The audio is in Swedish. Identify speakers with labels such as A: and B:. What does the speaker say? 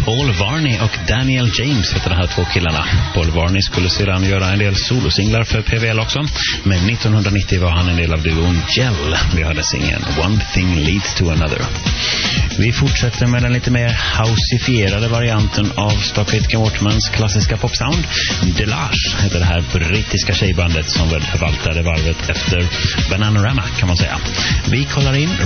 A: Paul Varney och Daniel James heter de här två killarna. Paul Varney skulle sedan göra en del solosinglar för PVL också, men 1990 var han en del av duon Gel. Vi hörde singeln One Thing Leads to Another. Vi fortsätter med den lite mer housifierade varianten av Starkate Watermans klassiska popsound. Delage heter det här brittiska tjejbandet som väl förvaltade varvet efter Bananarama, kan man säga. Vi kollar in